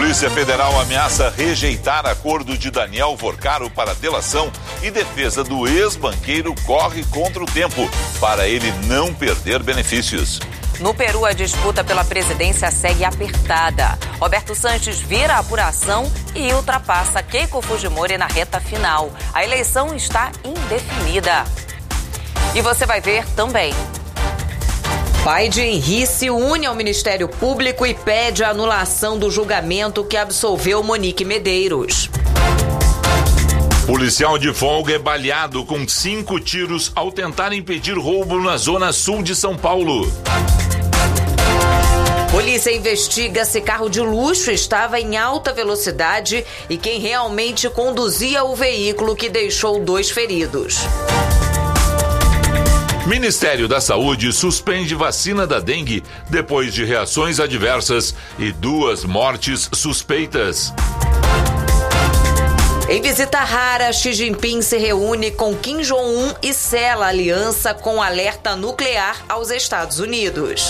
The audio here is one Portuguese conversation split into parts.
Polícia Federal ameaça rejeitar acordo de Daniel Vorcaro para delação e defesa do ex-banqueiro corre contra o tempo para ele não perder benefícios. No Peru, a disputa pela presidência segue apertada. Roberto Sanches vira a apuração e ultrapassa Keiko Fujimori na reta final. A eleição está indefinida. E você vai ver também. Pai de Henri se une ao Ministério Público e pede a anulação do julgamento que absolveu Monique Medeiros. Policial de folga é baleado com 5 tiros ao tentar impedir roubo na zona sul de São Paulo. Polícia investiga se carro de luxo estava em alta velocidade e quem realmente conduzia o veículo que deixou 2 feridos. Ministério da Saúde suspende vacina da dengue depois de reações adversas e 2 mortes suspeitas. Em visita rara, Xi Jinping se reúne com Kim Jong-un e sela aliança com alerta nuclear aos Estados Unidos.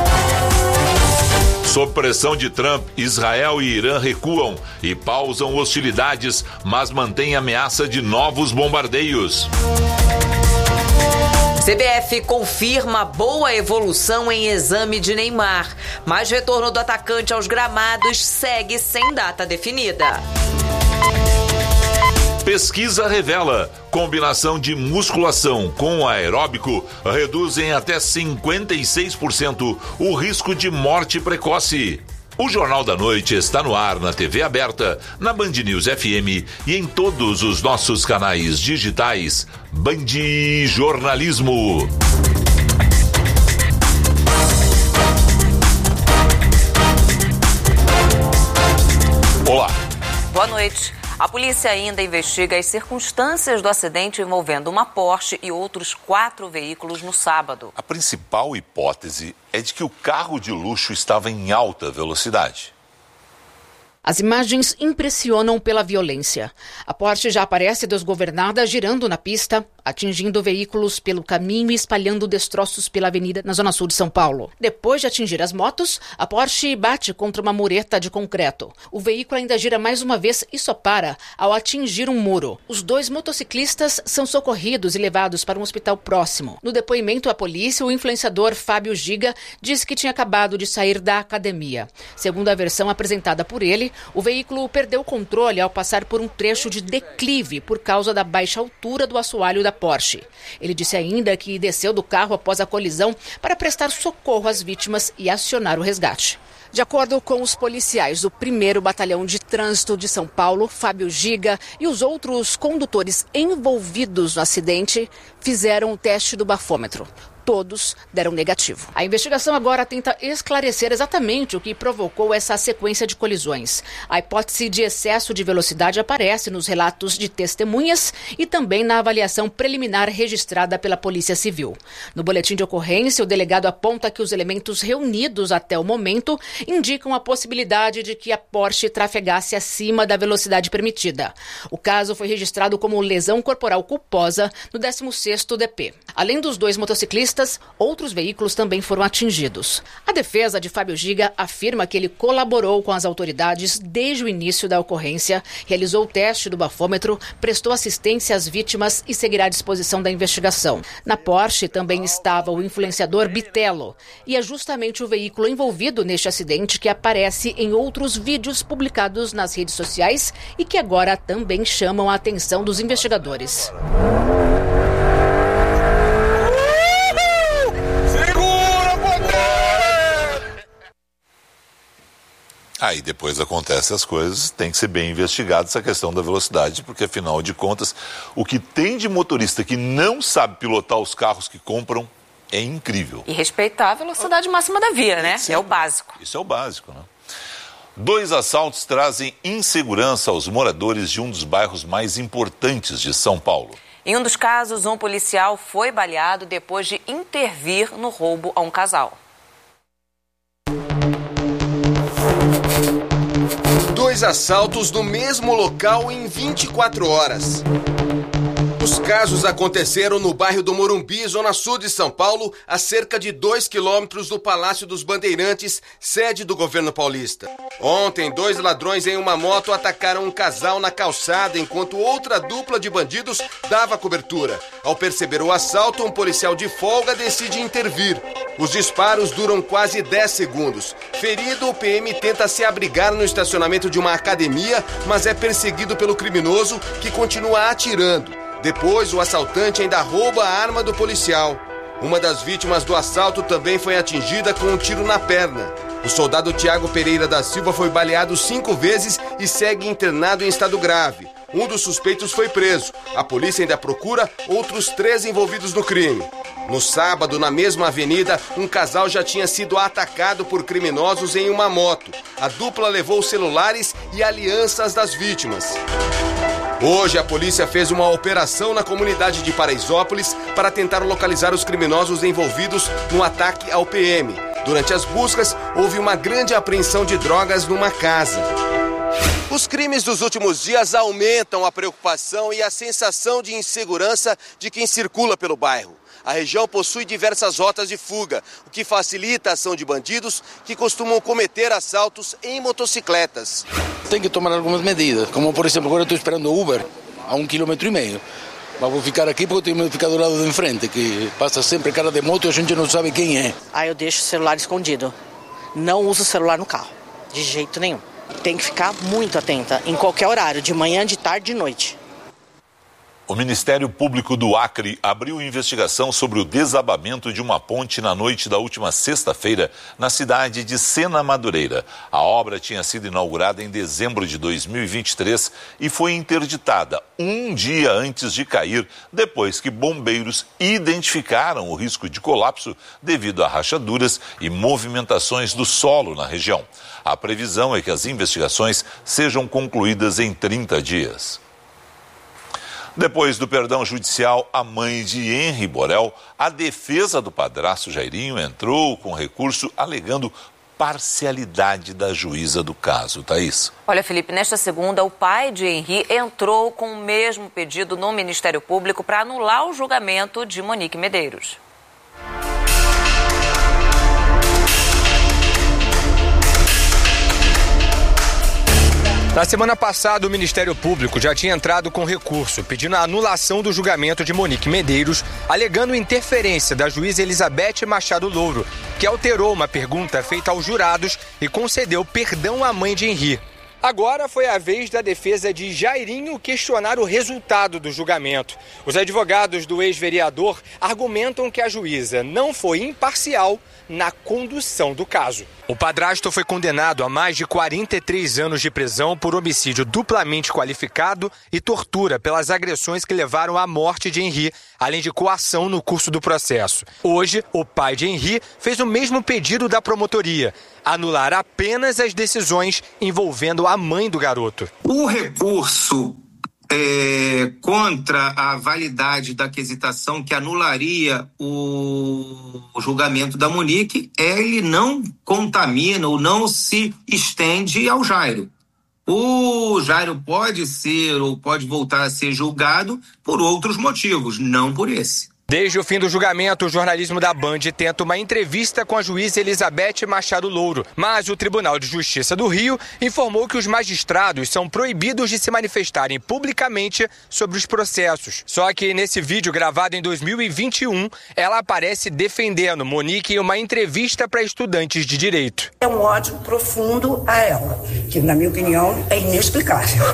Sob pressão de Trump, Israel e Irã recuam e pausam hostilidades, mas mantêm ameaça de novos bombardeios. CBF confirma boa evolução em exame de Neymar, mas retorno do atacante aos gramados segue sem data definida. Pesquisa revela: combinação de musculação com aeróbico reduzem até 56% o risco de morte precoce. O Jornal da Noite está no ar na TV aberta, na Band News FM e em todos os nossos canais digitais. Band Jornalismo. Olá. Boa noite. A polícia ainda investiga as circunstâncias do acidente envolvendo uma Porsche e outros 4 veículos no sábado. A principal hipótese é de que o carro de luxo estava em alta velocidade. As imagens impressionam pela violência. A Porsche já aparece desgovernada, girando na pista, atingindo veículos pelo caminho e espalhando destroços pela avenida na zona sul de São Paulo. Depois de atingir as motos, a Porsche bate contra uma mureta de concreto. O veículo ainda gira mais uma vez e só para ao atingir um muro. Os 2 motociclistas são socorridos e levados para um hospital próximo. No depoimento à polícia, o influenciador Fábio Giga disse que tinha acabado de sair da academia. Segundo a versão apresentada por ele, o veículo perdeu o controle ao passar por um trecho de declive por causa da baixa altura do assoalho da Porsche. Ele disse ainda que desceu do carro após a colisão para prestar socorro às vítimas e acionar o resgate. De acordo com os policiais do 1º Batalhão de Trânsito de São Paulo, Fábio Giga e os outros condutores envolvidos no acidente fizeram o teste do bafômetro. Todos deram negativo. A investigação agora tenta esclarecer exatamente o que provocou essa sequência de colisões. A hipótese de excesso de velocidade aparece nos relatos de testemunhas e também na avaliação preliminar registrada pela Polícia Civil. No boletim de ocorrência, o delegado aponta que os elementos reunidos até o momento indicam a possibilidade de que a Porsche trafegasse acima da velocidade permitida. O caso foi registrado como lesão corporal culposa no 16º DP. Além dos 2 motociclistas, outros veículos também foram atingidos. A defesa de Fábio Giga afirma que ele colaborou com as autoridades desde o início da ocorrência, realizou o teste do bafômetro, prestou assistência às vítimas e seguirá à disposição da investigação. Na Porsche também estava o influenciador Bitelo, e é justamente o veículo envolvido neste acidente que aparece em outros vídeos publicados nas redes sociais e que agora também chamam a atenção dos investigadores. Aí depois acontecem as coisas, tem que ser bem investigado essa questão da velocidade, porque afinal de contas, o que tem de motorista que não sabe pilotar os carros que compram é incrível. E respeitar a velocidade máxima da via, né? É o básico. Isso é o básico, né? 2 assaltos trazem insegurança aos moradores de um dos bairros mais importantes de São Paulo. Em um dos casos, um policial foi baleado depois de intervir no roubo a um casal. 2 assaltos no mesmo local em 24 horas. No Os casos aconteceram no bairro do Morumbi, zona sul de São Paulo, a cerca de 2 quilômetros do Palácio dos Bandeirantes, sede do governo paulista. Ontem, 2 ladrões em uma moto atacaram um casal na calçada, enquanto outra dupla de bandidos dava cobertura. Ao perceber o assalto, um policial de folga decide intervir. Os disparos duram quase 10 segundos. Ferido, o PM tenta se abrigar no estacionamento de uma academia, mas é perseguido pelo criminoso, que continua atirando. Depois, o assaltante ainda rouba a arma do policial. Uma das vítimas do assalto também foi atingida com um tiro na perna. O soldado Tiago Pereira da Silva foi baleado 5 vezes e segue internado em estado grave. Um dos suspeitos foi preso. A polícia ainda procura outros 3 envolvidos no crime. No sábado, na mesma avenida, um casal já tinha sido atacado por criminosos em uma moto. A dupla levou celulares e alianças das vítimas. Hoje, a polícia fez uma operação na comunidade de Paraisópolis para tentar localizar os criminosos envolvidos no ataque ao PM. Durante as buscas, houve uma grande apreensão de drogas numa casa. Os crimes dos últimos dias aumentam a preocupação e a sensação de insegurança de quem circula pelo bairro. A região possui diversas rotas de fuga, o que facilita a ação de bandidos que costumam cometer assaltos em motocicletas. Tem que tomar algumas medidas, como por exemplo, agora estou esperando o Uber a 1,5 km. Mas vou ficar aqui porque eu tenho que ficar do lado de frente, que passa sempre cara de moto e a gente não sabe quem é. Aí eu deixo o celular escondido. Não uso o celular no carro, de jeito nenhum. Tem que ficar muito atenta, em qualquer horário, de manhã, de tarde, de noite. O Ministério Público do Acre abriu investigação sobre o desabamento de uma ponte na noite da última sexta-feira na cidade de Sena Madureira. A obra tinha sido inaugurada em dezembro de 2023 e foi interditada um dia antes de cair, depois que bombeiros identificaram o risco de colapso devido a rachaduras e movimentações do solo na região. A previsão é que as investigações sejam concluídas em 30 dias. Depois do perdão judicial à mãe de Henri Borel, a defesa do padrasto Jairinho entrou com recurso alegando parcialidade da juíza do caso. Thaís. Olha, Felipe, nesta segunda, o pai de Henri entrou com o mesmo pedido no Ministério Público para anular o julgamento de Monique Medeiros. Na semana passada, o Ministério Público já tinha entrado com recurso, pedindo a anulação do julgamento de Monique Medeiros, alegando interferência da juíza Elizabeth Machado Louro, que alterou uma pergunta feita aos jurados e concedeu perdão à mãe de Henri. Agora foi a vez da defesa de Jairinho questionar o resultado do julgamento. Os advogados do ex-vereador argumentam que a juíza não foi imparcial na condução do caso. O padrasto foi condenado a mais de 43 anos de prisão por homicídio duplamente qualificado e tortura pelas agressões que levaram à morte de Henri, além de coação no curso do processo. Hoje, o pai de Henri fez o mesmo pedido da promotoria: anular apenas as decisões envolvendo a mãe do garoto. O recurso contra a validade da quesitação que anularia o julgamento da Monique, ele não contamina ou não se estende ao Jairo. O Jairo pode ser ou pode voltar a ser julgado por outros motivos, não por esse. Desde o fim do julgamento, o jornalismo da Band tenta uma entrevista com a juíza Elizabeth Machado Louro, mas o Tribunal de Justiça do Rio informou que os magistrados são proibidos de se manifestarem publicamente sobre os processos. Só que nesse vídeo gravado em 2021, ela aparece defendendo Monique em uma entrevista para estudantes de direito. É um ódio profundo a ela, que na minha opinião é inexplicável.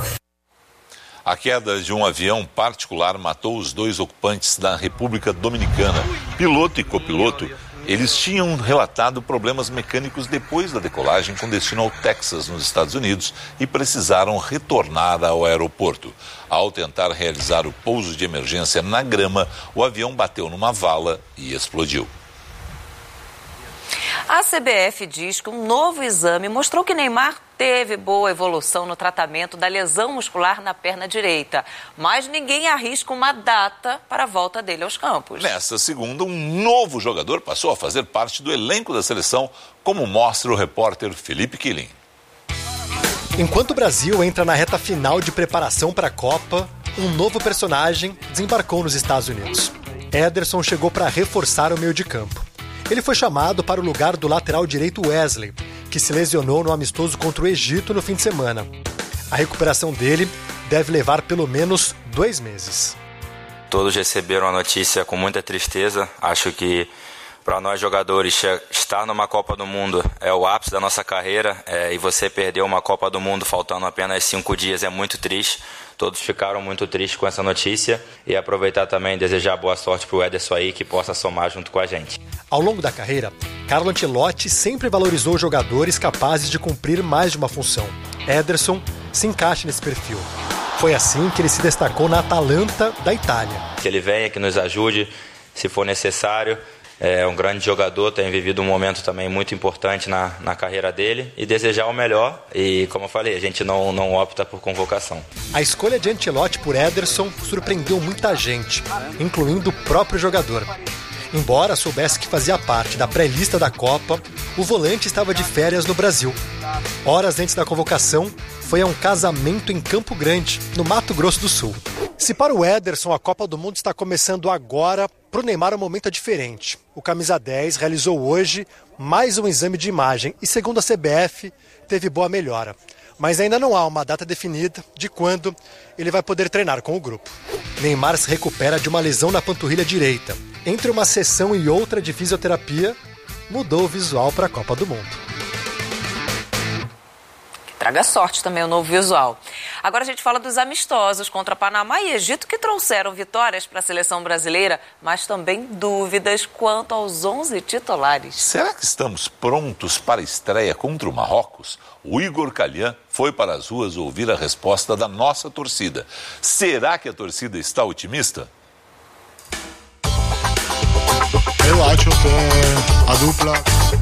A queda de um avião particular matou os 2 ocupantes da República Dominicana. Piloto e copiloto, eles tinham relatado problemas mecânicos depois da decolagem com destino ao Texas, nos Estados Unidos, e precisaram retornar ao aeroporto. Ao tentar realizar o pouso de emergência na grama, o avião bateu numa vala e explodiu. A CBF diz que um novo exame mostrou que Neymar teve boa evolução no tratamento da lesão muscular na perna direita, mas ninguém arrisca uma data para a volta dele aos campos. Nesta segunda, um novo jogador passou a fazer parte do elenco da seleção, como mostra o repórter Felipe Quilin. Enquanto o Brasil entra na reta final de preparação para a Copa, um novo personagem desembarcou nos Estados Unidos. Ederson chegou para reforçar o meio de campo. Ele foi chamado para o lugar do lateral direito Wesley, que se lesionou no amistoso contra o Egito no fim de semana. A recuperação dele deve levar pelo menos 2 meses. Todos receberam a notícia com muita tristeza. Acho que para nós jogadores, estar numa Copa do Mundo é o ápice da nossa carreira, e você perder uma Copa do Mundo faltando apenas 5 dias é muito triste. Todos ficaram muito tristes com essa notícia e aproveitar também e desejar boa sorte para o Ederson aí, que possa somar junto com a gente. Ao longo da carreira, Carlo Ancelotti sempre valorizou jogadores capazes de cumprir mais de uma função. Ederson se encaixa nesse perfil. Foi assim que ele se destacou na Atalanta da Itália. Que ele venha, que nos ajude, se for necessário. É um grande jogador, tem vivido um momento também muito importante na carreira dele e desejar o melhor. E, como eu falei, a gente não opta por convocação. A escolha de Ancelotti por Ederson surpreendeu muita gente, incluindo o próprio jogador. Embora soubesse que fazia parte da pré-lista da Copa, o volante estava de férias no Brasil. Horas antes da convocação, foi a um casamento em Campo Grande, no Mato Grosso do Sul. Se para o Ederson a Copa do Mundo está começando agora, para o Neymar o momento é diferente. O camisa 10 realizou hoje mais um exame de imagem e, segundo a CBF, teve boa melhora. Mas ainda não há uma data definida de quando ele vai poder treinar com o grupo. Neymar se recupera de uma lesão na panturrilha direita. Entre uma sessão e outra de fisioterapia, mudou o visual para a Copa do Mundo. Traga sorte também o novo visual. Agora a gente fala dos amistosos contra Panamá e Egito, que trouxeram vitórias para a seleção brasileira, mas também dúvidas quanto aos 11 titulares. Será que estamos prontos para a estreia contra o Marrocos? O Igor Calhan foi para as ruas ouvir a resposta da nossa torcida. Será que a torcida está otimista? Eu acho que a dupla...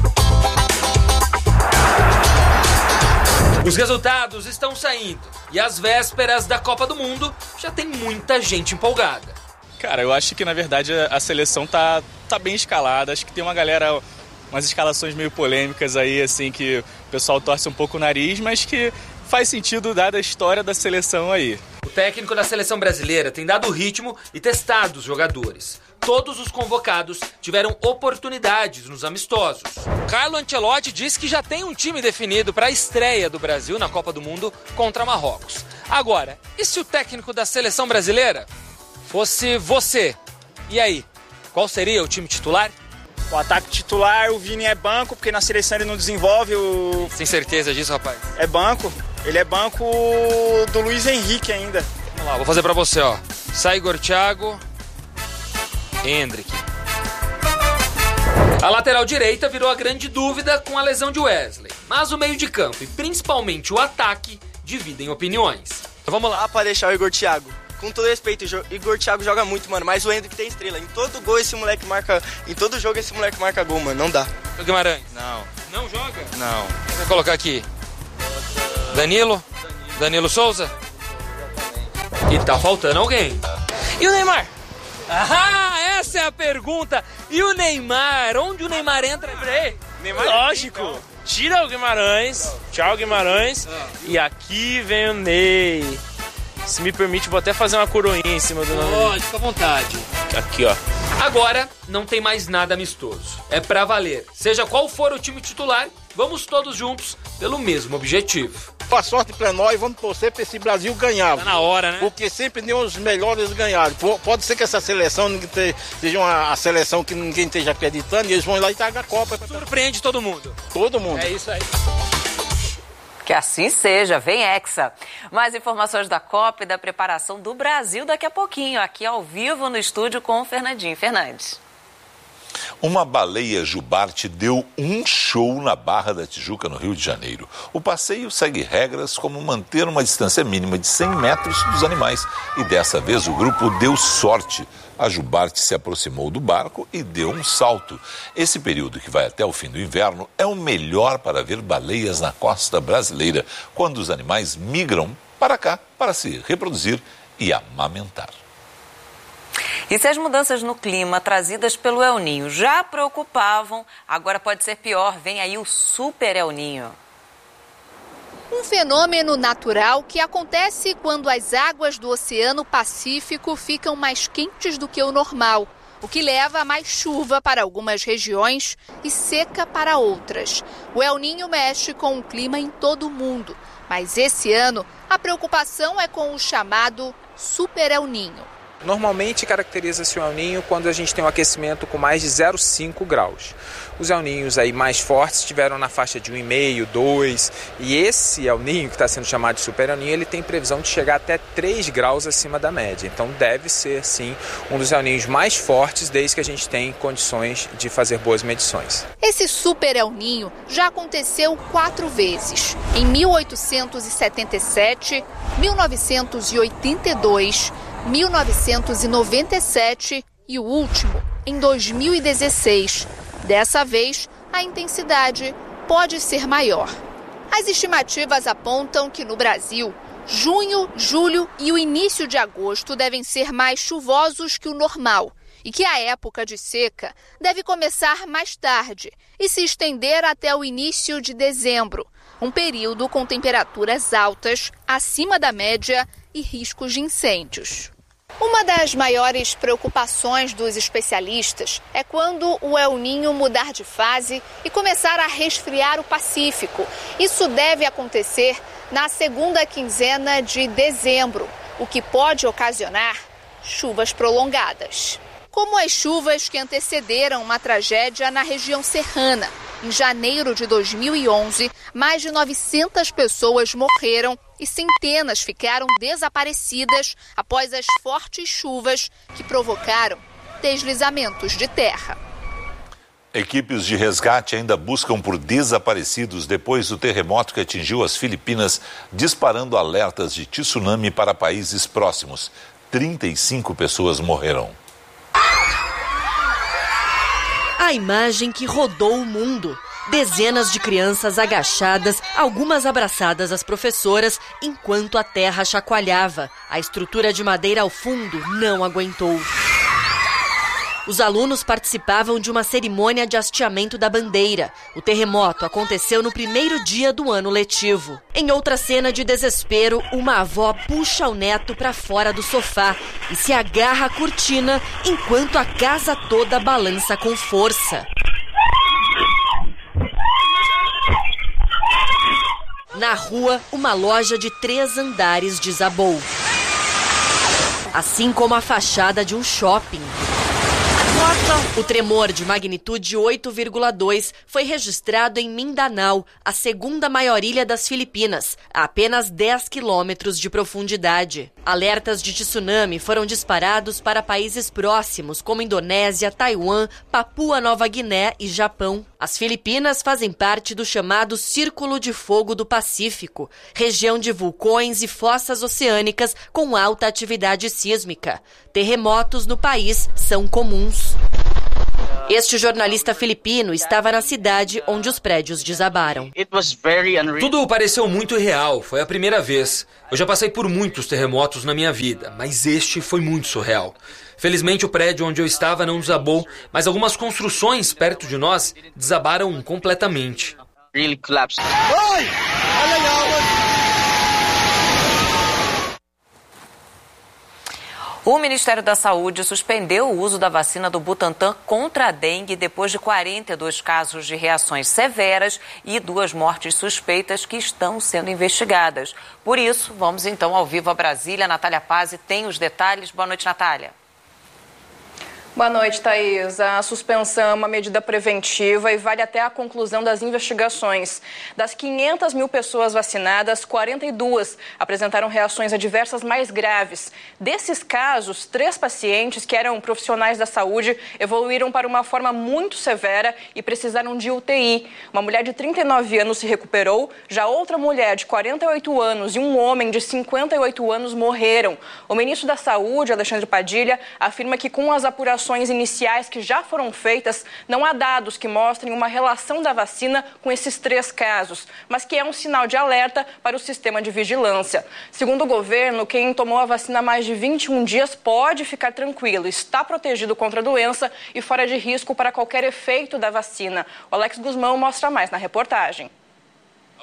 Os resultados estão saindo e às vésperas da Copa do Mundo já tem muita gente empolgada. Cara, eu acho que na verdade a seleção tá bem escalada. Acho que tem uma galera, umas escalações meio polêmicas aí, assim, que o pessoal torce um pouco o nariz, mas que faz sentido dada a história da seleção aí. O técnico da seleção brasileira tem dado o ritmo e testado os jogadores. Todos os convocados tiveram oportunidades nos amistosos. Carlo Ancelotti diz que já tem um time definido para a estreia do Brasil na Copa do Mundo contra Marrocos. Agora, e se o técnico da seleção brasileira fosse você? E aí, qual seria o time titular? O ataque titular, o Vini é banco, porque na seleção ele não desenvolve o... Sem certeza disso, rapaz? É banco. Ele é banco do Luiz Henrique ainda. Vamos lá, vou fazer pra você, ó. Igor, Thiago, Hendrick. A lateral direita virou a grande dúvida com a lesão de Wesley. Mas o meio de campo e principalmente o ataque dividem opiniões. Então vamos lá. Para deixar o Igor Thiago. Com todo respeito, o Igor Thiago joga muito, mano, mas o Hendrick tem estrela. Em todo gol esse moleque marca... Em todo jogo esse moleque marca gol, mano. Não dá. O Guimarães? Não. Não joga? Não. Vou colocar aqui. Danilo Souza? E tá faltando alguém. E o Neymar? Ah, essa é a pergunta. E o Neymar? Onde o Neymar entra? Neymar, lógico. Tira o Guimarães. Tchau, Guimarães. E aqui vem o Ney. Se me permite, vou até fazer uma coroinha em cima do nome. Pode, fica à vontade. Aqui, ó. Agora, não tem mais nada amistoso. É pra valer. Seja qual for o time titular, vamos todos juntos pelo mesmo objetivo. Boa sorte pra nós, vamos torcer pra esse Brasil ganhar. Tá na hora, né? Porque sempre nem os melhores ganharam. Pode ser que essa seleção seja uma seleção que ninguém esteja acreditando e eles vão ir lá e tragam a Copa. Surpreende todo mundo. Todo mundo. É isso aí. Que assim seja, vem Hexa. Mais informações da Copa e da preparação do Brasil daqui a pouquinho, aqui ao vivo no estúdio com o Fernandinho Fernandes. Uma baleia jubarte deu um show na Barra da Tijuca, no Rio de Janeiro. O passeio segue regras como manter uma distância mínima de 100 metros dos animais. E dessa vez o grupo deu sorte. A jubarte se aproximou do barco e deu um salto. Esse período, que vai até o fim do inverno, é o melhor para ver baleias na costa brasileira, quando os animais migram para cá para se reproduzir e amamentar. E se as mudanças no clima trazidas pelo El Niño já preocupavam, agora pode ser pior. Vem aí o Super El Niño. Um fenômeno natural que acontece quando as águas do Oceano Pacífico ficam mais quentes do que o normal, o que leva a mais chuva para algumas regiões e seca para outras. O El Niño mexe com o clima em todo o mundo, mas esse ano a preocupação é com o chamado Super El Niño. Normalmente caracteriza-se o El Niño quando a gente tem um aquecimento com mais de 0,5 graus. Os El Niños aí mais fortes estiveram na faixa de 1,5, 2, e esse El Niño, que está sendo chamado de Super El Niño, ele tem previsão de chegar até 3 graus acima da média. Então deve ser, sim, um dos El Niños mais fortes desde que a gente tem condições de fazer boas medições. Esse Super El Niño já aconteceu 4 vezes, em 1877, 1982, 1997 e o último em 2016. Dessa vez, a intensidade pode ser maior. As estimativas apontam que no Brasil, junho, julho e o início de agosto devem ser mais chuvosos que o normal e que a época de seca deve começar mais tarde e se estender até o início de dezembro, um período com temperaturas altas, acima da média e riscos de incêndios. Uma das maiores preocupações dos especialistas é quando o El Niño mudar de fase e começar a resfriar o Pacífico. Isso deve acontecer na segunda quinzena de dezembro, o que pode ocasionar chuvas prolongadas. Como as chuvas que antecederam uma tragédia na região serrana. Em janeiro de 2011, mais de 900 pessoas morreram e centenas ficaram desaparecidas após as fortes chuvas que provocaram deslizamentos de terra. Equipes de resgate ainda buscam por desaparecidos depois do terremoto que atingiu as Filipinas, disparando alertas de tsunami para países próximos. 35 pessoas morreram. A imagem que rodou o mundo. Dezenas de crianças agachadas, algumas abraçadas às professoras, enquanto a terra chacoalhava. A estrutura de madeira ao fundo não aguentou. Os alunos participavam de uma cerimônia de hasteamento da bandeira. O terremoto aconteceu no primeiro dia do ano letivo. Em outra cena de desespero, uma avó puxa o neto para fora do sofá e se agarra à cortina enquanto a casa toda balança com força. Na rua, uma loja de 3 andares desabou. Assim como a fachada de um shopping. O tremor de magnitude 8,2 foi registrado em Mindanao, a segunda maior ilha das Filipinas, a apenas 10 quilômetros de profundidade. Alertas de tsunami foram disparados para países próximos, como Indonésia, Taiwan, Papua Nova Guiné e Japão. As Filipinas fazem parte do chamado Círculo de Fogo do Pacífico, região de vulcões e fossas oceânicas com alta atividade sísmica. Terremotos no país são comuns. Este jornalista filipino estava na cidade onde os prédios desabaram. Tudo pareceu muito real, foi a primeira vez. Eu já passei por muitos terremotos na minha vida, mas este foi muito surreal. Felizmente o prédio onde eu estava não desabou, mas algumas construções perto de nós desabaram completamente. O Ministério da Saúde suspendeu o uso da vacina do Butantan contra a dengue depois de 42 casos de reações severas e 2 mortes suspeitas que estão sendo investigadas. Por isso, vamos então ao vivo a Brasília. Natália Pazzi tem os detalhes. Boa noite, Natália. Boa noite, Thaís. A suspensão é uma medida preventiva e vale até a conclusão das investigações. Das 500 mil pessoas vacinadas, 42 apresentaram reações adversas mais graves. Desses casos, 3 pacientes que eram profissionais da saúde evoluíram para uma forma muito severa e precisaram de UTI. Uma mulher de 39 anos se recuperou, já outra mulher de 48 anos e um homem de 58 anos morreram. O ministro da Saúde, Alexandre Padilha, afirma que com as apurações iniciais que já foram feitas, não há dados que mostrem uma relação da vacina com esses 3 casos, mas que é um sinal de alerta para o sistema de vigilância. Segundo o governo, quem tomou a vacina há mais de 21 dias pode ficar tranquilo, está protegido contra a doença e fora de risco para qualquer efeito da vacina. O Alex Guzmão mostra mais na reportagem. A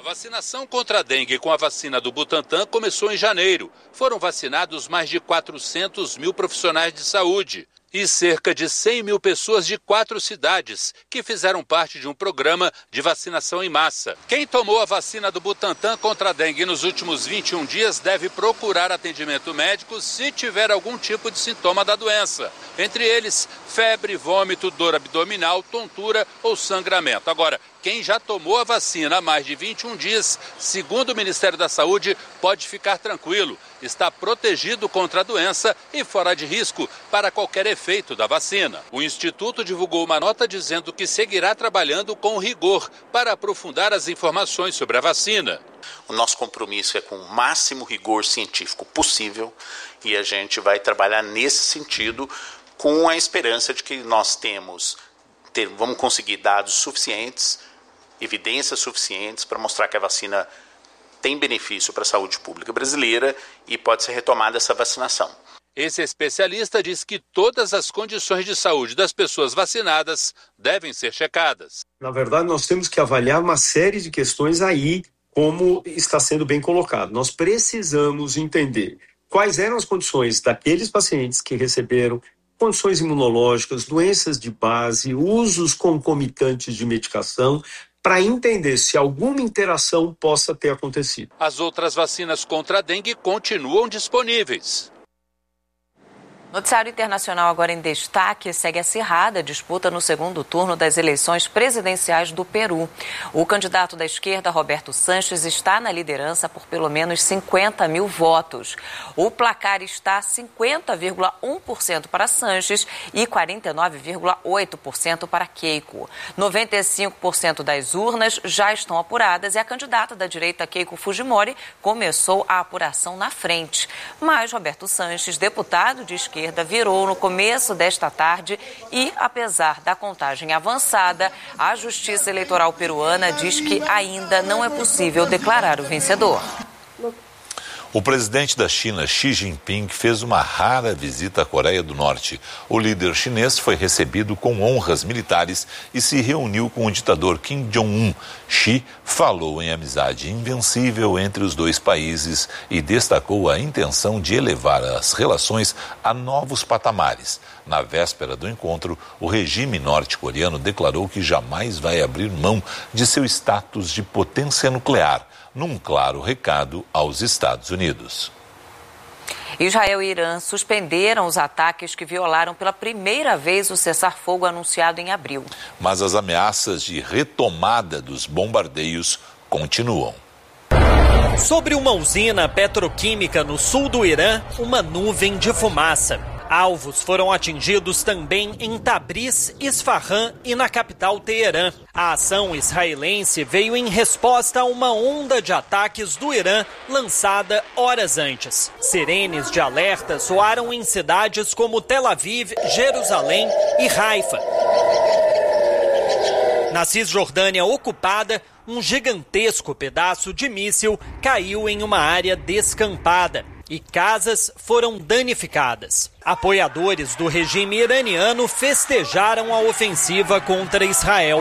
vacinação contra a dengue com a vacina do Butantan começou em janeiro. Foram vacinados mais de 400 mil profissionais de saúde e cerca de 100 mil pessoas de 4 cidades que fizeram parte de um programa de vacinação em massa. Quem tomou a vacina do Butantan contra a dengue nos últimos 21 dias deve procurar atendimento médico se tiver algum tipo de sintoma da doença. Entre eles, febre, vômito, dor abdominal, tontura ou sangramento. Agora, quem já tomou a vacina há mais de 21 dias, segundo o Ministério da Saúde, pode ficar tranquilo. Está protegido contra a doença e fora de risco para qualquer efeito da vacina. O Instituto divulgou uma nota dizendo que seguirá trabalhando com rigor para aprofundar as informações sobre a vacina. O nosso compromisso é com o máximo rigor científico possível e a gente vai trabalhar nesse sentido com a esperança de que nós vamos conseguir dados suficientes, evidências suficientes para mostrar que a vacina tem benefício para a saúde pública brasileira e pode ser retomada essa vacinação. Esse especialista diz que todas as condições de saúde das pessoas vacinadas devem ser checadas. Na verdade, nós temos que avaliar uma série de questões aí, como está sendo bem colocado. Nós precisamos entender quais eram as condições daqueles pacientes que receberam condições imunológicas, doenças de base, usos concomitantes de medicação, para entender se alguma interação possa ter acontecido. As outras vacinas contra a dengue continuam disponíveis. Noticiário internacional agora em destaque, segue acirrada a disputa no segundo turno das eleições presidenciais do Peru. O candidato da esquerda, Roberto Sanches, está na liderança por pelo menos 50 mil votos. O placar está 50,1% para Sanches e 49,8% para Keiko. 95% das urnas já estão apuradas e a candidata da direita, Keiko Fujimori, começou a apuração na frente. Mas Roberto Sanches, deputado de esquerda, virou no começo desta tarde e, apesar da contagem avançada, a Justiça Eleitoral peruana diz que ainda não é possível declarar o vencedor. O presidente da China, Xi Jinping, fez uma rara visita à Coreia do Norte. O líder chinês foi recebido com honras militares e se reuniu com o ditador Kim Jong-un. Xi falou em amizade invencível entre os dois países e destacou a intenção de elevar as relações a novos patamares. Na véspera do encontro, o regime norte-coreano declarou que jamais vai abrir mão de seu status de potência nuclear, num claro recado aos Estados Unidos. Israel e Irã suspenderam os ataques que violaram pela primeira vez o cessar-fogo anunciado em abril. Mas as ameaças de retomada dos bombardeios continuam. Sobre uma usina petroquímica no sul do Irã, uma nuvem de fumaça. Alvos foram atingidos também em Tabriz, Isfahan e na capital Teherã. A ação israelense veio em resposta a uma onda de ataques do Irã lançada horas antes. Sirenes de alerta soaram em cidades como Tel Aviv, Jerusalém e Haifa. Na Cisjordânia ocupada, um gigantesco pedaço de míssil caiu em uma área descampada e casas foram danificadas. Apoiadores do regime iraniano festejaram a ofensiva contra Israel.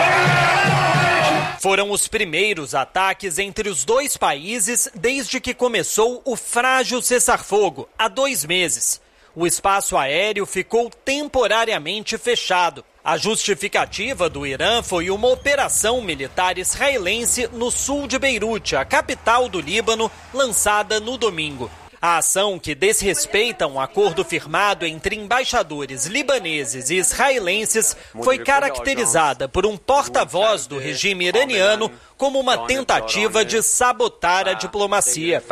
Foram os primeiros ataques entre os dois países desde que começou o frágil cessar-fogo, há 2 meses. O espaço aéreo ficou temporariamente fechado. A justificativa do Irã foi uma operação militar israelense no sul de Beirute, a capital do Líbano, lançada no domingo. A ação, que desrespeita um acordo firmado entre embaixadores libaneses e israelenses, foi caracterizada por um porta-voz do regime iraniano como uma tentativa de sabotar a diplomacia.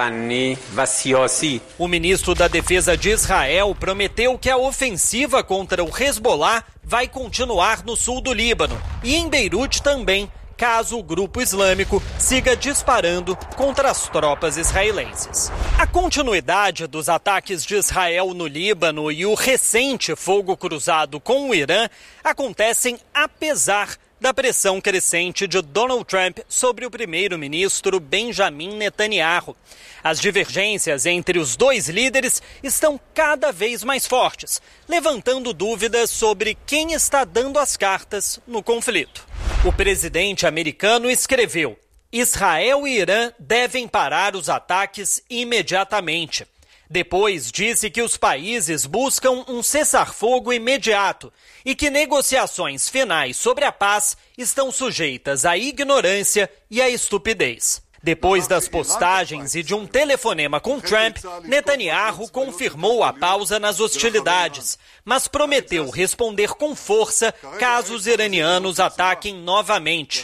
O ministro da Defesa de Israel prometeu que a ofensiva contra o Hezbollah vai continuar no sul do Líbano e em Beirute também, caso o grupo islâmico siga disparando contra as tropas israelenses. A continuidade dos ataques de Israel no Líbano e o recente fogo cruzado com o Irã acontecem apesar da pressão crescente de Donald Trump sobre o primeiro-ministro Benjamin Netanyahu. As divergências entre os dois líderes estão cada vez mais fortes, levantando dúvidas sobre quem está dando as cartas no conflito. O presidente americano escreveu: Israel e Irã devem parar os ataques imediatamente. Depois, disse que os países buscam um cessar-fogo imediato e que negociações finais sobre a paz estão sujeitas à ignorância e à estupidez. Depois das postagens e de um telefonema com Trump, Netanyahu confirmou a pausa nas hostilidades, mas prometeu responder com força caso os iranianos ataquem novamente.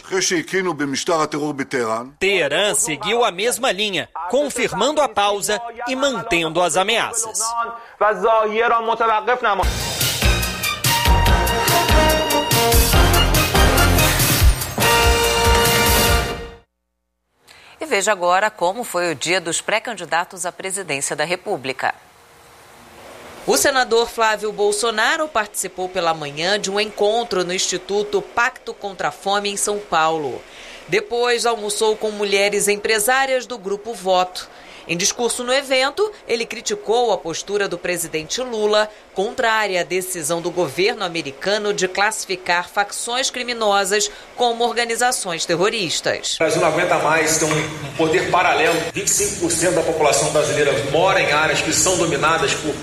Teherã seguiu a mesma linha, confirmando a pausa e mantendo as ameaças. E veja agora como foi o dia dos pré-candidatos à presidência da República. O senador Flávio Bolsonaro participou pela manhã de um encontro no Instituto Pacto contra a Fome em São Paulo. Depois almoçou com mulheres empresárias do Grupo Voto. Em discurso no evento, ele criticou a postura do presidente Lula, contrária à decisão do governo americano de classificar facções criminosas como organizações terroristas. O Brasil não aguenta mais ter um poder paralelo. 25% da população brasileira mora em áreas que são dominadas por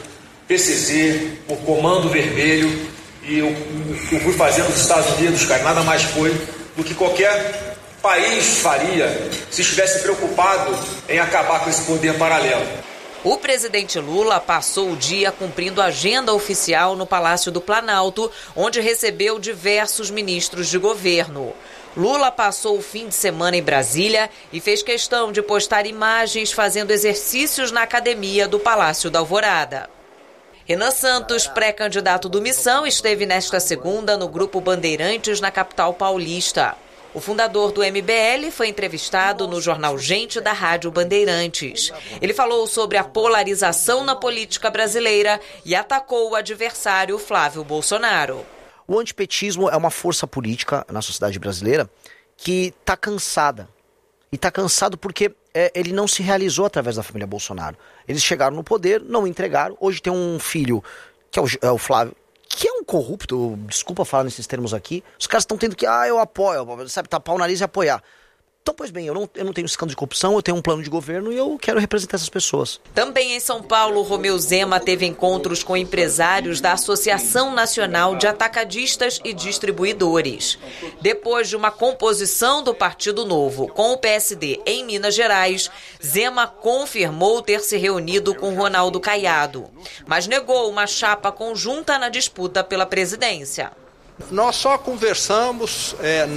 PCC, por Comando Vermelho. E o que eu fui fazer nos Estados Unidos, cara, nada mais foi do que qualquer país faria se estivesse preocupado em acabar com esse poder paralelo. O presidente Lula passou o dia cumprindo a agenda oficial no Palácio do Planalto, onde recebeu diversos ministros de governo. Lula passou o fim de semana em Brasília e fez questão de postar imagens fazendo exercícios na academia do Palácio da Alvorada. Renan Santos, pré-candidato do Missão, esteve nesta segunda no Grupo Bandeirantes na capital paulista. O fundador do MBL foi entrevistado no jornal Gente da Rádio Bandeirantes. Ele falou sobre a polarização na política brasileira e atacou o adversário Flávio Bolsonaro. O antipetismo é uma força política na sociedade brasileira que está cansada. E está cansado porque ele não se realizou através da família Bolsonaro. Eles chegaram no poder, não entregaram. Hoje tem um filho, que é o Flávio, que é um corrupto, desculpa falar nesses termos aqui. Os caras estão tendo que, eu apoio, sabe, tapar o nariz e apoiar. Então, pois bem, eu não tenho escândalo de corrupção, eu tenho um plano de governo e eu quero representar essas pessoas. Também em São Paulo, Romeu Zema teve encontros com empresários da Associação Nacional de Atacadistas e Distribuidores. Depois de uma composição do Partido Novo com o PSD em Minas Gerais, Zema confirmou ter se reunido com Ronaldo Caiado, mas negou uma chapa conjunta na disputa pela presidência. Nós só conversamos,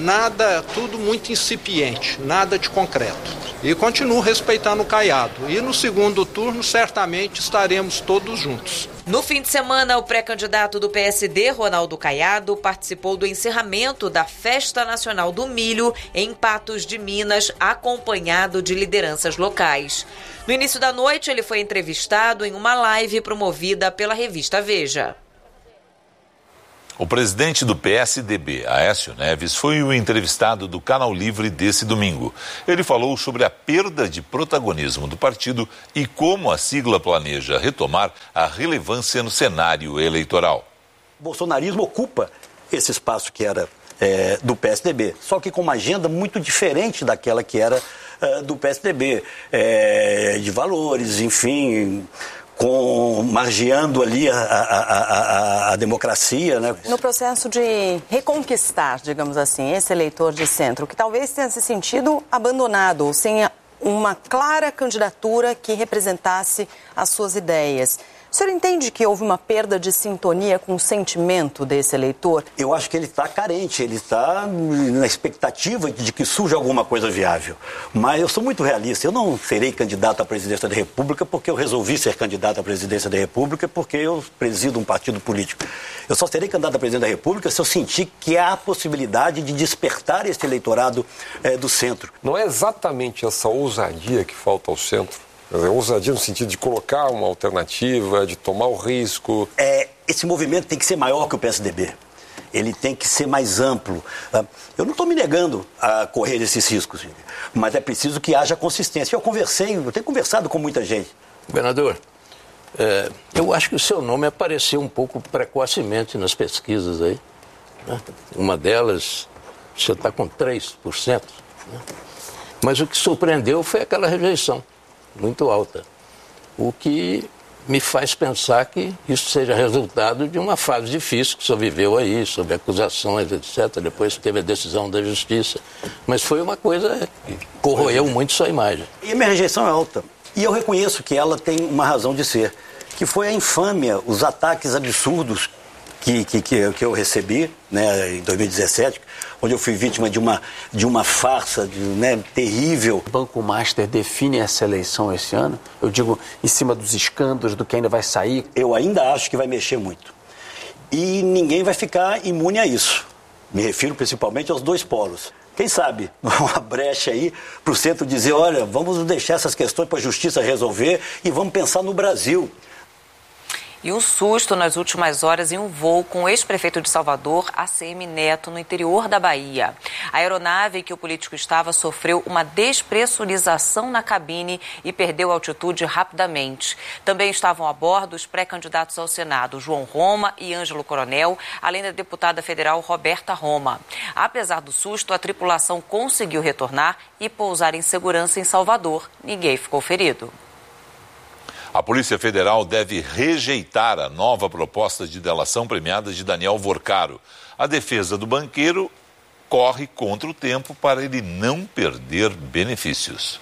tudo muito incipiente, nada de concreto. E continuo respeitando o Caiado. E no segundo turno, certamente, estaremos todos juntos. No fim de semana, o pré-candidato do PSD, Ronaldo Caiado, participou do encerramento da Festa Nacional do Milho em Patos de Minas, acompanhado de lideranças locais. No início da noite, ele foi entrevistado em uma live promovida pela revista Veja. O presidente do PSDB, Aécio Neves, foi o entrevistado do Canal Livre desse domingo. Ele falou sobre a perda de protagonismo do partido e como a sigla planeja retomar a relevância no cenário eleitoral. O bolsonarismo ocupa esse espaço que era do PSDB, só que com uma agenda muito diferente daquela que era do PSDB, de valores, enfim, margeando ali a democracia, né? No processo de reconquistar, digamos assim, esse eleitor de centro, que talvez tenha se sentido abandonado, ou sem uma clara candidatura que representasse as suas ideias. O senhor entende que houve uma perda de sintonia com o sentimento desse eleitor? Eu acho que ele está carente, ele está na expectativa de que surja alguma coisa viável. Mas eu sou muito realista, eu não serei candidato à presidência da República porque eu resolvi ser candidato à presidência da República porque eu presido um partido político. Eu só serei candidato à presidência da República se eu sentir que há a possibilidade de despertar esse eleitorado do centro. Não é exatamente essa ousadia que falta ao centro? Ousadia no sentido de colocar uma alternativa, de tomar o risco. Esse movimento tem que ser maior que o PSDB. Ele tem que ser mais amplo. Eu não estou me negando a correr esses riscos, mas é preciso que haja consistência. Eu tenho conversado com muita gente. Governador, eu acho que o seu nome apareceu um pouco precocemente nas pesquisas aí. Né? Uma delas, você está com 3%. Né? Mas o que surpreendeu foi aquela rejeição muito alta, o que me faz pensar que isso seja resultado de uma fase difícil que o senhor viveu aí, sobre acusações, etc. Depois teve a decisão da justiça. Mas foi uma coisa que corroeu muito sua imagem. E a minha rejeição é alta. E eu reconheço que ela tem uma razão de ser, que foi a infâmia, os ataques absurdos que eu recebi, né, em 2017, onde eu fui vítima de uma farsa terrível. O Banco Master define essa eleição esse ano? Eu digo, em cima dos escândalos, do que ainda vai sair? Eu ainda acho que vai mexer muito. E ninguém vai ficar imune a isso. Me refiro principalmente aos dois polos. Quem sabe, uma brecha aí para o centro dizer, olha, vamos deixar essas questões para a justiça resolver e vamos pensar no Brasil. E um susto nas últimas horas em um voo com o ex-prefeito de Salvador, ACM Neto, no interior da Bahia. A aeronave em que o político estava sofreu uma despressurização na cabine e perdeu altitude rapidamente. Também estavam a bordo os pré-candidatos ao Senado, João Roma e Ângelo Coronel, além da deputada federal Roberta Roma. Apesar do susto, a tripulação conseguiu retornar e pousar em segurança em Salvador. Ninguém ficou ferido. A Polícia Federal deve rejeitar a nova proposta de delação premiada de Daniel Vorcaro. A defesa do banqueiro corre contra o tempo para ele não perder benefícios.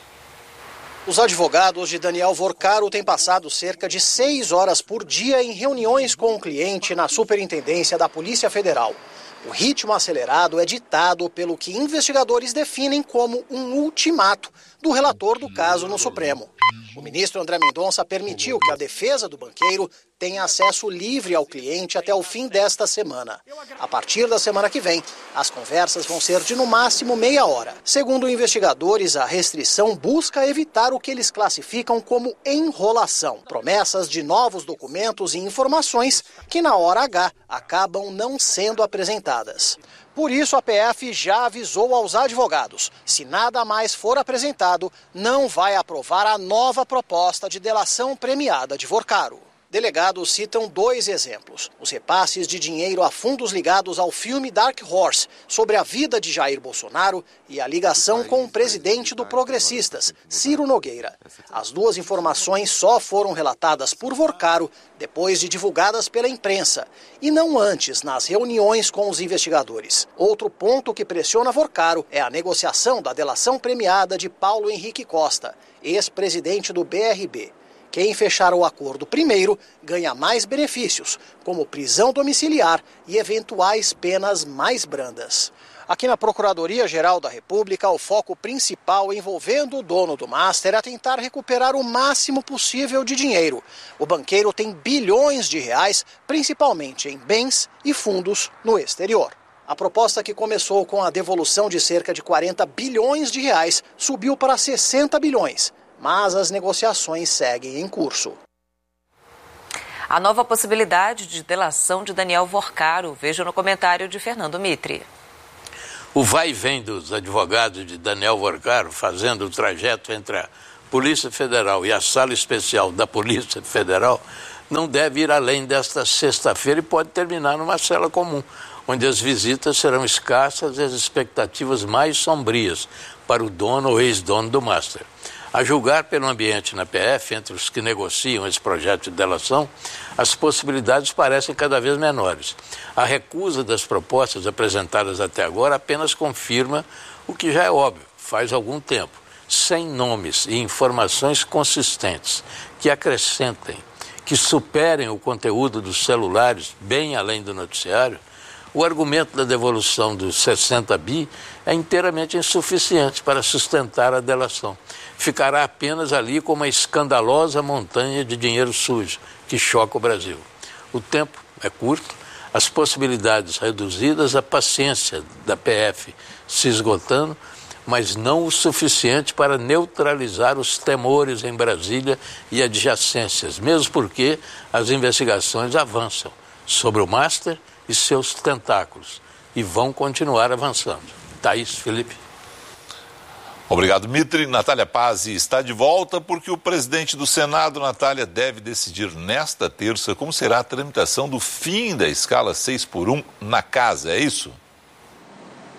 Os advogados de Daniel Vorcaro têm passado cerca de 6 horas por dia em reuniões com o cliente na Superintendência da Polícia Federal. O ritmo acelerado é ditado pelo que investigadores definem como um ultimato do relator do caso no Supremo. O ministro André Mendonça permitiu que a defesa do banqueiro tenha acesso livre ao cliente até o fim desta semana. A partir da semana que vem, as conversas vão ser de no máximo meia hora. Segundo investigadores, a restrição busca evitar o que eles classificam como enrolação. Promessas de novos documentos e informações que na hora H acabam não sendo apresentadas. Por isso, a PF já avisou aos advogados. Se nada mais for apresentado, não vai aprovar a nova proposta de delação premiada de Vorcaro. Delegados citam 2 exemplos: os repasses de dinheiro a fundos ligados ao filme Dark Horse, sobre a vida de Jair Bolsonaro, e a ligação com o presidente do Progressistas, Ciro Nogueira. As 2 informações só foram relatadas por Vorcaro depois de divulgadas pela imprensa, e não antes nas reuniões com os investigadores. Outro ponto que pressiona Vorcaro é a negociação da delação premiada de Paulo Henrique Costa, ex-presidente do BRB. Quem fechar o acordo primeiro ganha mais benefícios, como prisão domiciliar e eventuais penas mais brandas. Aqui na Procuradoria-Geral da República, o foco principal envolvendo o dono do Master é tentar recuperar o máximo possível de dinheiro. O banqueiro tem bilhões de reais, principalmente em bens e fundos no exterior. A proposta, que começou com a devolução de cerca de 40 bilhões de reais, subiu para 60 bilhões. Mas as negociações seguem em curso. A nova possibilidade de delação de Daniel Vorcaro. Veja no comentário de Fernando Mitre. O vai e vem dos advogados de Daniel Vorcaro, fazendo o trajeto entre a Polícia Federal e a Sala Especial da Polícia Federal, não deve ir além desta sexta-feira e pode terminar numa cela comum, onde as visitas serão escassas e as expectativas mais sombrias para o dono ou ex-dono do Master. A julgar pelo ambiente na PF, entre os que negociam esse projeto de delação, as possibilidades parecem cada vez menores. A recusa das propostas apresentadas até agora apenas confirma o que já é óbvio, faz algum tempo. Sem nomes e informações consistentes que acrescentem, que superem o conteúdo dos celulares bem além do noticiário, o argumento da devolução dos 60 bi é inteiramente insuficiente para sustentar a delação. Ficará apenas ali com uma escandalosa montanha de dinheiro sujo que choca o Brasil. O tempo é curto, as possibilidades reduzidas, a paciência da PF se esgotando, mas não o suficiente para neutralizar os temores em Brasília e adjacências, mesmo porque as investigações avançam sobre o Master e seus tentáculos, e vão continuar avançando. Thaís, Felipe. Obrigado, Mitre. Natália Pazzi está de volta porque o presidente do Senado, Natália, deve decidir nesta terça como será a tramitação do fim da escala 6x1 na casa, é isso?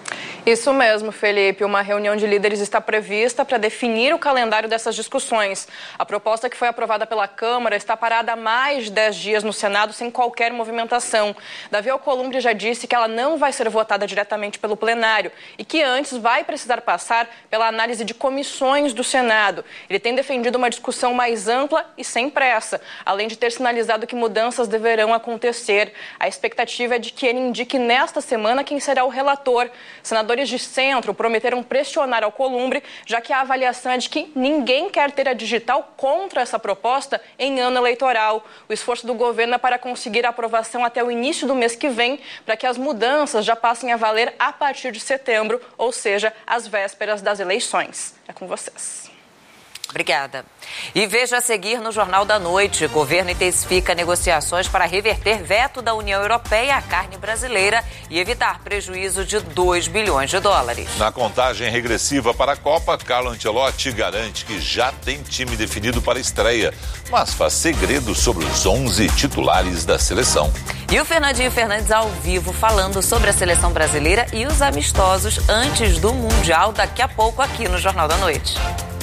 Isso mesmo, Felipe. Uma reunião de líderes está prevista para definir o calendário dessas discussões. A proposta que foi aprovada pela Câmara está parada há mais de 10 dias no Senado sem qualquer movimentação. Davi Alcolumbre já disse que ela não vai ser votada diretamente pelo plenário e que antes vai precisar passar pela análise de comissões do Senado. Ele tem defendido uma discussão mais ampla e sem pressa, além de ter sinalizado que mudanças deverão acontecer. A expectativa é de que ele indique nesta semana quem será o relator. Senadores de centro prometeram pressionar Alcolumbre, já que a avaliação é de que ninguém quer ter a digital contra essa proposta em ano eleitoral. O esforço do governo é para conseguir a aprovação até o início do mês que vem, para que as mudanças já passem a valer a partir de setembro, ou seja, às vésperas das eleições. É com vocês. Obrigada. E veja a seguir no Jornal da Noite. O governo intensifica negociações para reverter veto da União Europeia à carne brasileira e evitar prejuízo de 2 bilhões de dólares. Na contagem regressiva para a Copa, Carlo Ancelotti garante que já tem time definido para a estreia, mas faz segredo sobre os 11 titulares da seleção. E o Fernandinho Fernandes ao vivo falando sobre a seleção brasileira e os amistosos antes do Mundial, daqui a pouco aqui no Jornal da Noite.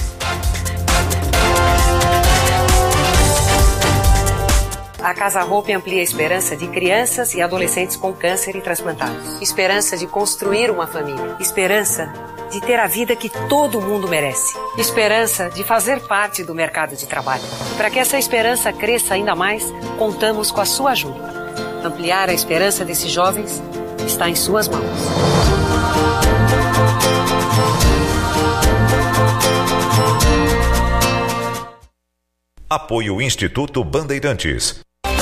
A Casa Hope amplia a esperança de crianças e adolescentes com câncer e transplantados. Esperança de construir uma família. Esperança de ter a vida que todo mundo merece. Esperança de fazer parte do mercado de trabalho. Para que essa esperança cresça ainda mais, contamos com a sua ajuda. Ampliar a esperança desses jovens está em suas mãos. Apoio Instituto Bandeirantes.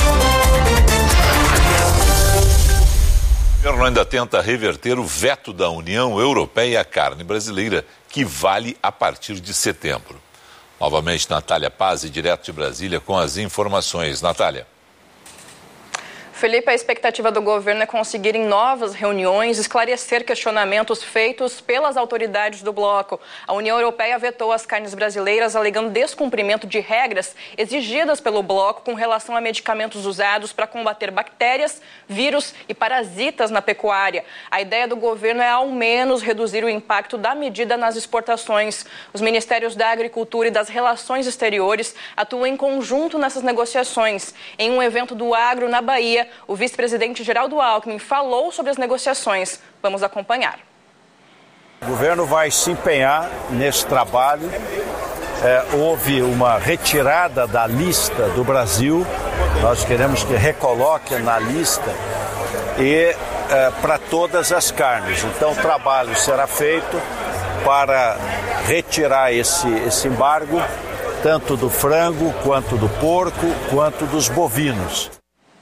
O governo ainda tenta reverter o veto da União Europeia à carne brasileira, que vale a partir de setembro. Novamente, Natália Pazzi, direto de Brasília, com as informações. Natália. Felipe, a expectativa do governo é conseguir em novas reuniões esclarecer questionamentos feitos pelas autoridades do bloco. A União Europeia vetou as carnes brasileiras alegando descumprimento de regras exigidas pelo bloco com relação a medicamentos usados para combater bactérias, vírus e parasitas na pecuária. A ideia do governo é ao menos reduzir o impacto da medida nas exportações. Os ministérios da Agricultura e das Relações Exteriores atuam em conjunto nessas negociações. Em um evento do Agro na Bahia, o vice-presidente Geraldo Alckmin falou sobre as negociações. Vamos acompanhar. O governo vai se empenhar nesse trabalho. Houve uma retirada da lista do Brasil. Nós queremos que recoloque na lista e para todas as carnes. Então o trabalho será feito para retirar esse embargo, tanto do frango, quanto do porco, quanto dos bovinos.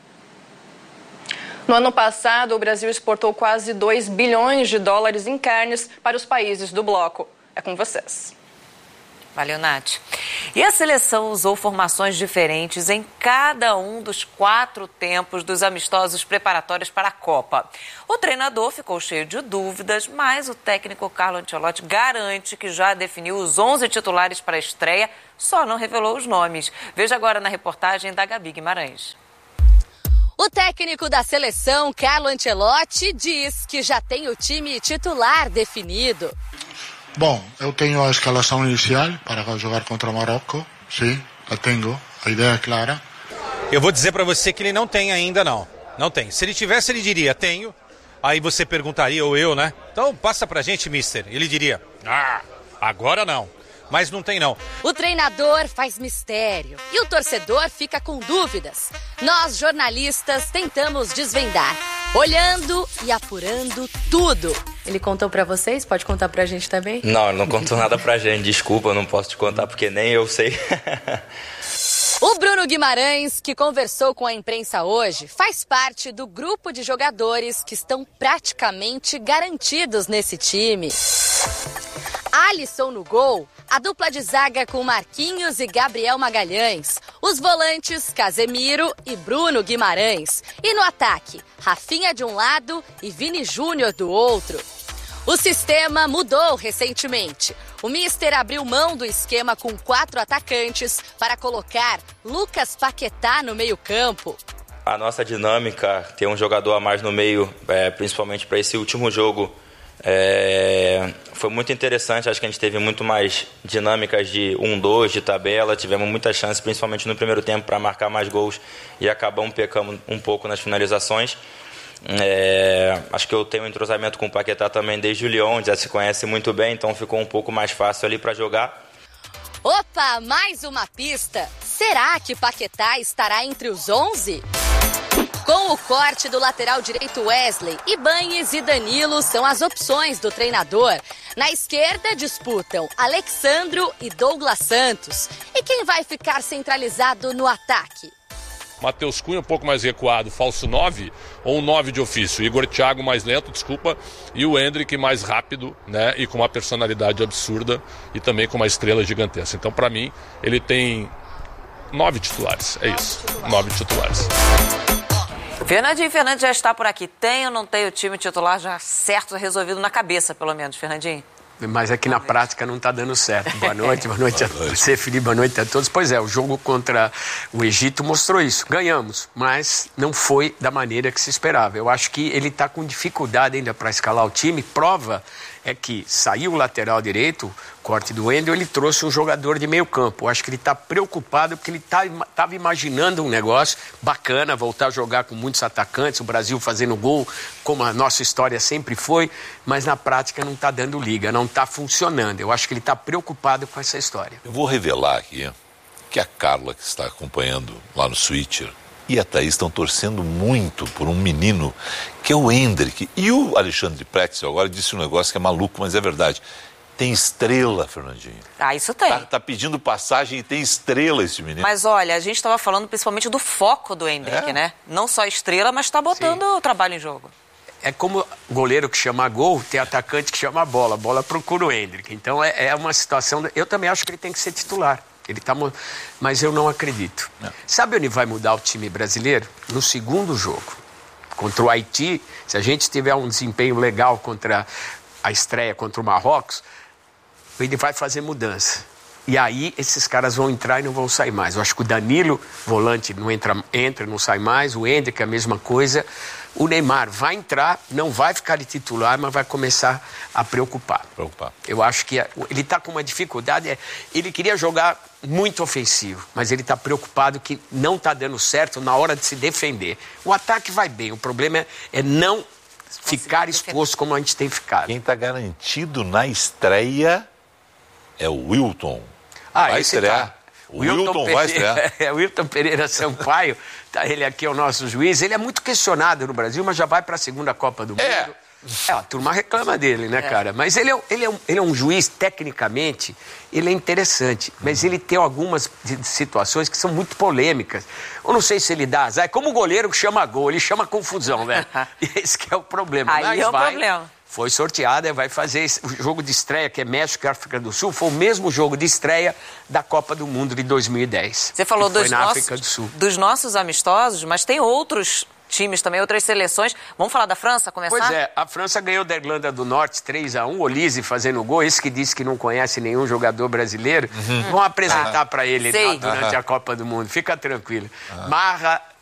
No ano passado, o Brasil exportou quase 2 bilhões de dólares em carnes para os países do bloco. É com vocês. Valeu, Nath. E a seleção usou formações diferentes em cada um dos 4 tempos dos amistosos preparatórios para a Copa. O treinador ficou cheio de dúvidas, mas o técnico Carlo Ancelotti garante que já definiu os 11 titulares para a estreia, só não revelou os nomes. Veja agora na reportagem da Gabi Guimarães. O técnico da seleção, Carlo Ancelotti, diz que já tem o time titular definido. Bom, eu tenho a escalação inicial para jogar contra o Marrocos. Sim, a tenho. A ideia é clara. Eu vou dizer para você que ele não tem ainda, não. Não tem. Se ele tivesse, ele diria, tenho. Aí você perguntaria, ou eu, né? Então passa pra gente, mister. Ele diria, agora não. Mas não tem não. O treinador faz mistério e o torcedor fica com dúvidas. Nós, jornalistas, tentamos desvendar, olhando e apurando tudo. Ele contou pra vocês? Pode contar pra gente também? Não, não contou nada pra gente. Desculpa, eu não posso te contar porque nem eu sei. O Bruno Guimarães, que conversou com a imprensa hoje, faz parte do grupo de jogadores que estão praticamente garantidos nesse time. Alisson no gol, a dupla de zaga com Marquinhos e Gabriel Magalhães, os volantes Casemiro e Bruno Guimarães, e no ataque, Rafinha de um lado e Vini Júnior do outro. O sistema mudou recentemente. O míster abriu mão do esquema com 4 atacantes para colocar Lucas Paquetá no meio-campo. A nossa dinâmica, ter um jogador a mais no meio, principalmente para esse último jogo, Foi muito interessante, acho que a gente teve muito mais dinâmicas de 1-2, de tabela, tivemos muitas chances, principalmente no primeiro tempo, para marcar mais gols e acabamos pecando um pouco nas finalizações. Acho que eu tenho um entrosamento com o Paquetá também desde o Lyon, já se conhece muito bem, então ficou um pouco mais fácil ali para jogar. Opa, mais uma pista. Será que Paquetá estará entre os 11? Com o corte do lateral direito Wesley, Ibañez e Danilo são as opções do treinador. Na esquerda disputam Alexandro e Douglas Santos. E quem vai ficar centralizado no ataque? Matheus Cunha um pouco mais recuado, falso 9 ou um 9 de ofício. Igor Thiago mais lento, e o Endrick mais rápido, né? E com uma personalidade absurda e também com uma estrela gigantesca. Então, para mim, ele tem 9 titulares. É isso, 9 titulares. Fernandinho Fernandes já está por aqui. Tem ou não tem o time titular já certo, resolvido na cabeça, pelo menos, Fernandinho? Mas aqui na prática não está dando certo. Boa noite a você, Felipe, boa noite a todos. Pois é, o jogo contra o Egito mostrou isso. Ganhamos, mas não foi da maneira que se esperava. Eu acho que ele está com dificuldade ainda para escalar o time. Prova é que saiu o lateral direito, corte do Wendel, ele trouxe um jogador de meio campo. Eu acho que ele está preocupado porque ele estava imaginando um negócio bacana, voltar a jogar com muitos atacantes, o Brasil fazendo gol, como a nossa história sempre foi, mas na prática não está dando liga, não está funcionando. Eu acho que ele está preocupado com essa história. Eu vou revelar aqui que a Carla, que está acompanhando lá no Switcher, e a Thaís estão torcendo muito por um menino que é o Endrick. E o Alexandre Pretzel agora disse um negócio que é maluco, mas é verdade. Tem estrela, Fernandinho. Isso tem. Tá pedindo passagem e tem estrela esse menino. Mas olha, a gente estava falando principalmente do foco do Endrick, né? Não só estrela, mas está botando o trabalho em jogo. É como goleiro que chama gol, tem atacante que chama bola. A bola procura o Endrick. Então é uma situação... Eu também acho que ele tem que ser titular. Mas eu não acredito. Não. Sabe onde vai mudar o time brasileiro? No segundo jogo. Contra o Haiti, se a gente tiver um desempenho legal contra a estreia contra o Marrocos, ele vai fazer mudança. E aí esses caras vão entrar e não vão sair mais. Eu acho que o Danilo, volante, não entra, não sai mais. O Endrick é a mesma coisa. O Neymar vai entrar, não vai ficar de titular, mas vai começar a preocupar. Eu acho que ele está com uma dificuldade. Ele queria jogar muito ofensivo, mas ele está preocupado que não está dando certo na hora de se defender. O ataque vai bem, o problema é não ficar exposto como a gente tem ficado. Quem está garantido na estreia é o Wilton. Vai estrear. O Wilton vai estrear. O Wilton Pereira Sampaio, ele aqui é o nosso juiz. Ele é muito questionado no Brasil, mas já vai para a segunda Copa do Mundo. A turma reclama dele, né, cara? Mas ele é um juiz, tecnicamente, ele é interessante. Mas ele tem algumas situações que são muito polêmicas. Eu não sei se ele dá azar. É como o goleiro que chama gol, ele chama confusão, velho. Esse que é o problema. Aí é o problema. Foi sorteada, vai fazer o jogo de estreia, que é México e África do Sul, foi o mesmo jogo de estreia da Copa do Mundo de 2010. Você falou dos nossos amistosos, mas tem outros times também, outras seleções. Vamos falar da França, começar? Pois é, a França ganhou da Irlanda do Norte 3-1, Olise fazendo gol, esse que disse que não conhece nenhum jogador brasileiro. Vão apresentar para ele durante a Copa do Mundo, fica tranquilo. Marra